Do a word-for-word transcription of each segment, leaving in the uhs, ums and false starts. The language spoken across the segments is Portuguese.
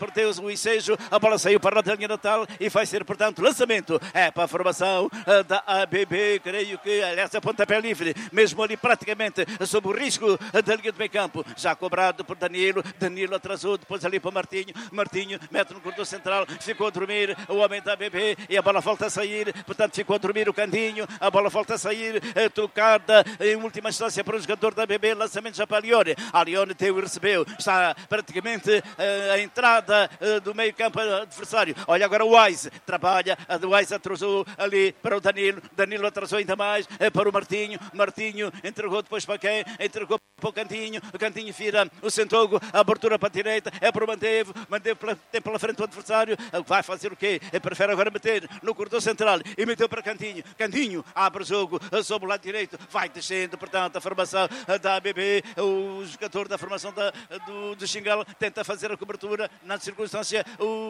perdeu o ensejo, a bola saiu para a linha natal e vai ser, portanto, lançamento. É para a formação da A B B, creio que, aliás, a pontapé livre, mesmo ali praticamente sob o risco da linha de meio campo, já cobrado por Danilo, Danilo atrasou, depois ali para Martinho, Martinho mete no corredor central, ficou a dormir o homem da A B B e a bola volta a sair, portanto ficou a dormir o Candinho, a bola volta a sair, tocada em última instância para o jogador da A B B, lançamento já para a Lione, a Lione deu e recebeu, está praticamente a entrada do meio campo adversário, olha agora o Wise, trabalha, a Wise atrasou ali para o Danilo, Danilo atrasou ainda mais para o Martinho, Martinho entregou depois para quem? Entregou para o Cantinho, o Cantinho vira o Centogo, a abertura para a direita, é para o Mandevo, Mandevo pela, tem pela frente o adversário, vai fazer o quê? Prefere agora meter no corredor central e meteu para Cantinho, Cantinho abre o jogo sobre o lado direito, vai descendo, portanto, a formação da A B B, o jogador da formação da, do, do Xingal tenta fazer a cobertura, na circunstância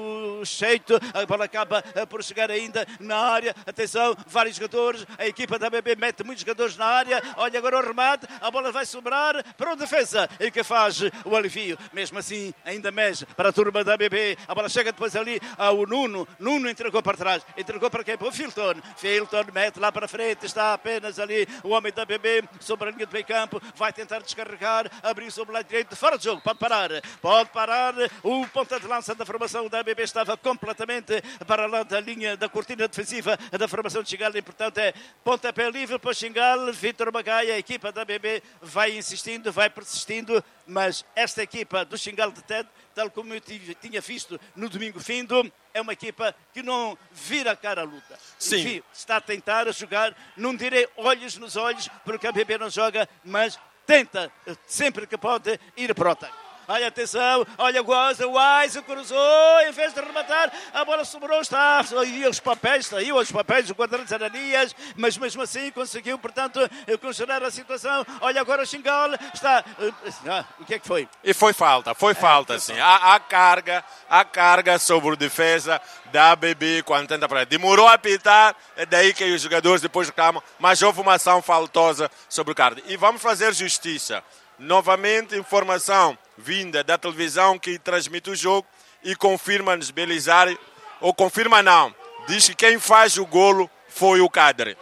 o Cheito, a bola acaba por chegar ainda na área, atenção, vários jogadores, a equipa da A B B mete muitos jogadores na área, olha agora o remate, a bola vai sobrar para o defesa, e que faz o alivio, mesmo assim ainda mexe para a turma da A B B, a bola chega depois ali ao Nuno, Nuno entregou para trás, entregou para quem? Para o Filton, Filton mete lá para frente, está apenas ali o homem da A B B, sobre a linha de meio campo, vai tentar descarregar, abrir sobre o lado direito, fora de jogo, pode parar, pode parar, o ponta de lança da formação da A B B estava completamente para lá da linha da cortina defensiva da formação de Xingal, e portanto é pontapé livre para o Xingal, Vítor Magaia, a equipa da A B B vai insistindo, vai persistindo, mas esta equipa do Xingal de Tete, tal como eu tinha visto no domingo findo, é uma equipa que não vira a cara à luta. Sim. Enfim, está a tentar a jogar, não direi olhos nos olhos, porque a A B B não joga, mas tenta, sempre que pode, ir para o ataque. Olha, atenção, olha, goza, o Wise cruzou, em vez de rematar, a bola sobrou, está aí os papéis, saiu os papéis do quadrante Ananias, mas mesmo assim conseguiu, portanto, congelar a situação. Olha agora o Xingal, está... Ah, o que é que foi? E foi falta, foi falta, é, sim. A, a carga, a carga sobre o defesa da A B B quando tenta para demorou a apitar, é daí que os jogadores depois reclamam, mas houve uma ação faltosa sobre o card. E vamos fazer justiça. Novamente, informação vinda da televisão que transmite o jogo e confirma-nos Belisário, ou confirma não, diz que quem faz o golo foi o Cadre.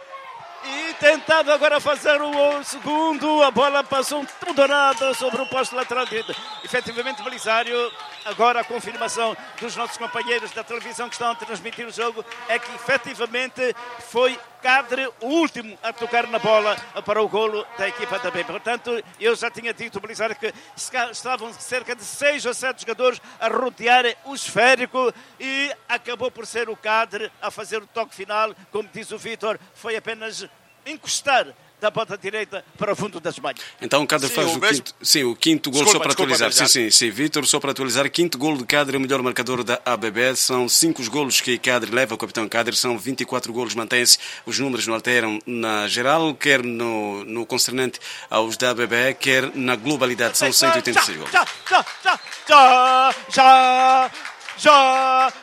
E tentava agora fazer o segundo, a bola passou tudo nada sobre o posto lateral direito. Efetivamente, Belisário, agora a confirmação dos nossos companheiros da televisão que estão a transmitir o jogo é que efetivamente foi Cadre o último a tocar na bola para o golo da equipa da B. Portanto, eu já tinha dito, Belisário, que estavam cerca de seis ou sete jogadores a rodear o esférico e acabou por ser o Cadre a fazer o toque final. Como diz o Vítor, foi apenas encostar da ponta direita para o fundo das malhas. Então o Cadre sim, faz o, o quinto, sim, o quinto gol, desculpa, só para desculpa, atualizar. Sim, sim, sim, Vítor, só para atualizar, quinto gol de Cadre, o melhor marcador da A B B. São cinco os golos que Cadre leva, o capitão Cadre, são vinte e quatro golos, mantém-se, os números não alteram na geral, quer no, no concernente aos da A B B, quer na globalidade, são cento e oitenta e seis golos. Já, já, já, já, já, já.